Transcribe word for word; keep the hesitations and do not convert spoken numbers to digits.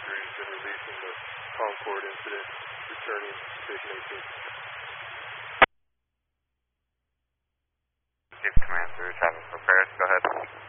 crews in releasing the Concord incident, returning Station eighteen. Chief Command through traffic repairs, go ahead.